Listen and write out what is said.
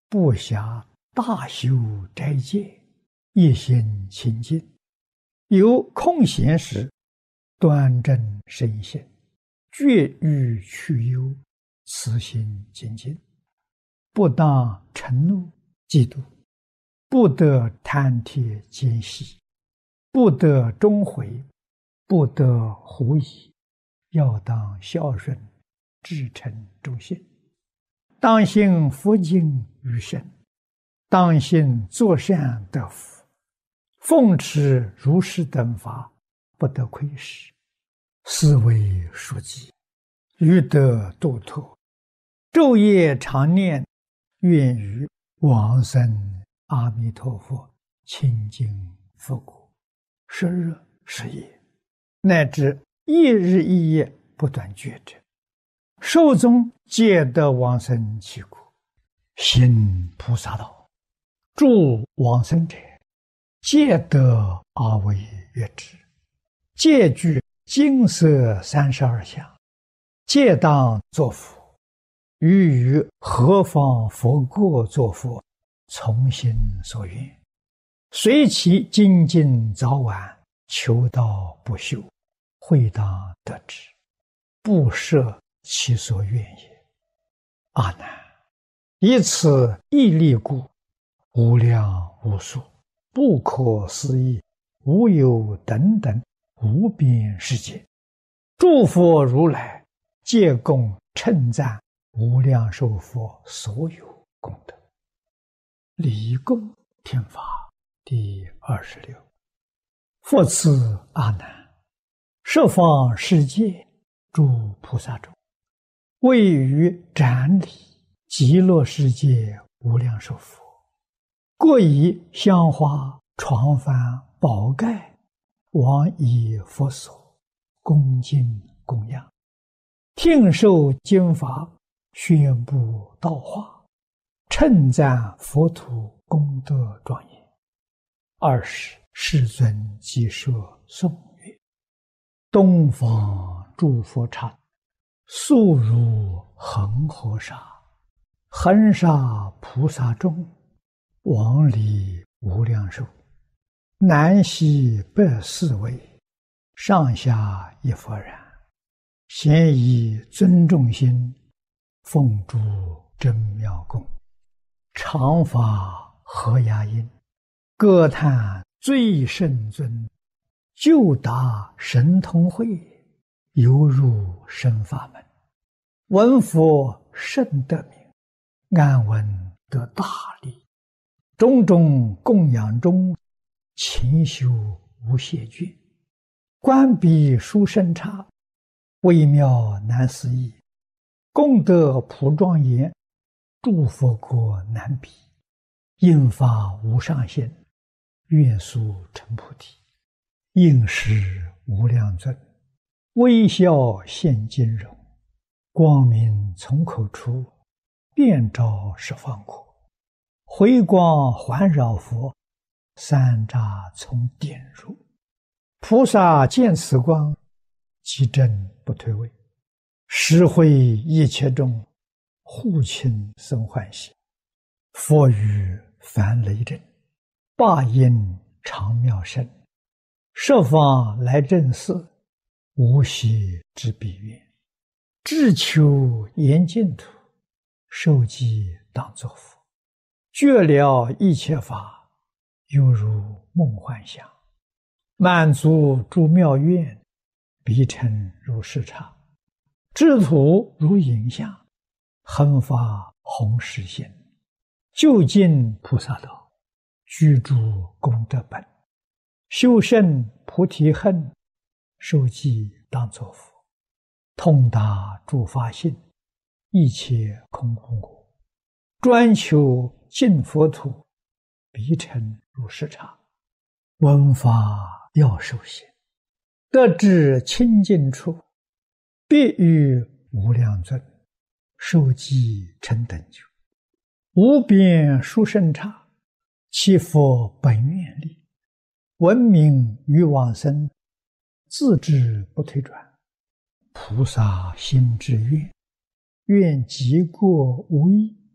不暇大修斋戒，一心清净，有空闲时，端正身心，绝欲去忧，慈心精进，不当嗔怒嫉妒，不得贪帖奸细，不得终悔，不得狐疑，要当孝顺，至诚忠信，当信佛经于身，当信作善得福，奉持如是等法，不得亏失，是为书记，欲得度脱，昼夜常念，愿于往生阿弥陀佛清净佛国，时日时夜，乃至一日一夜不断觉者，寿终皆得往生其国，行菩萨道，助往生者，皆得阿惟越致，皆具金色32相，皆当作佛。于何方佛国作佛，从心所愿，随其精进早晚，求道不休，会当得之，不设其所愿也。阿难，以此毅力故，无量无数，不可思议，无有等等无边世界，诸佛如来皆共称赞无量寿佛所有功德。礼供天法第26。复次阿难，十方世界诸菩萨中，位于展礼极乐世界无量寿佛，各以香花床幡宝盖往以佛所，恭敬供养，听受经法，宣布道化，称赞佛土功德庄严。20世尊即说颂曰：东方诸佛刹，速如恒河沙，恒沙菩萨众，往礼无量寿，南西北四围，上下一佛然，咸以尊重心，奉诸真妙供，常发和雅音，歌叹最圣尊，就达神通慧，犹入深法门，闻佛甚得名，安闻得大利，种种供养中，勤修无懈倦，观彼殊胜刹，微妙难思议，功德普庄严，诸佛国难比，应发无上限，愿速成菩提，应时无量尊，微笑现金容，光明从口出，遍照十方国，回光环绕佛，三匝从点入，菩萨见此光，即正不退位，实会一切众，护亲生欢喜。佛语梵雷震，霸音长妙声，十方来正寺，无息之彼愿，志求严净土，受记当作佛，觉了一切法，犹如梦幻想，满足诸妙愿，彼成如是刹，智土如影像，恒发弘誓心，究竟菩萨道，居住功德本，修胜菩提恨，受记当作佛，通达诸法性，一切空空果，专求净佛土，彼成如是刹，闻法要受行，得至清净处，必与无量尊，受记成等觉，无边殊胜刹，其佛本愿力，闻名于往生，自知不退转，菩萨心之愿，愿极过无异，